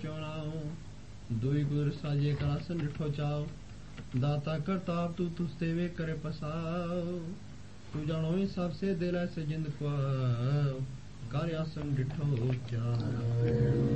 चौनाओ दुई गुर साजे करासन डिठो चाओ दाता करताप तू तुस्ते वे करे पसाओ तू जानो सबसे दिल ऐसे जिंद को कार्यासन डिठो चाओ।